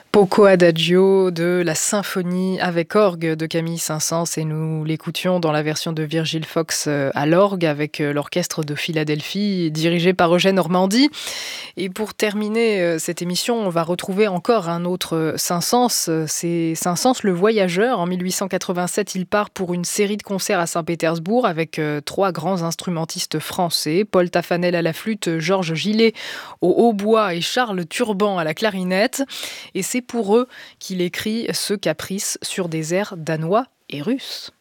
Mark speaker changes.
Speaker 1: Poco Adagio de la symphonie avec orgue de Camille Saint-Saëns et nous l'écoutions dans la version de Virgil Fox à l'orgue avec l'orchestre de Philadelphie dirigé par Eugène Ormandy. Et pour terminer cette émission, on va retrouver encore un autre Saint-Saëns, c'est Saint-Saëns le voyageur. En 1887, il part pour une série de concerts à Saint-Pétersbourg avec trois grands instrumentistes français, Paul Taffanel à la flûte, Georges Gillet au hautbois et Charles Turban à la clarinette. Et c'est pour eux qu'il écrit ce caprice sur des airs danois et russes.